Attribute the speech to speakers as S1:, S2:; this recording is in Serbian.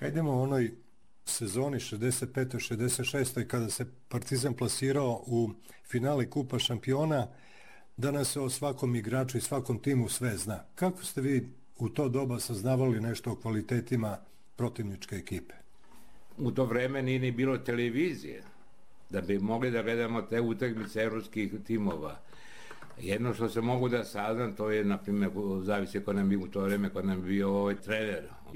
S1: Hajdemo u onoj sezoni 65. 66. kada se Partizan plasirao u finale Kupa šampiona, danas se o svakom igraču i svakom timu sve zna. Kako ste vi u to doba saznavali nešto o kvalitetima protivničke ekipe?
S2: U to vreme nije ni bilo televizije da bi mogli da gledamo te utakmice evropskih timova. Jedno što se mogu da saznam, to je, na primjer, zavisi ko nam bi u to vreme, ko nam bio trener.